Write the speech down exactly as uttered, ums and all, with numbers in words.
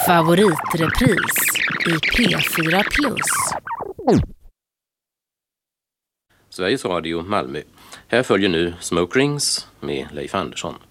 Favoritrepris i P fyra Plus. Sveriges Radio Malmö. Här följer nu Smoke Rings med Leif Andersson.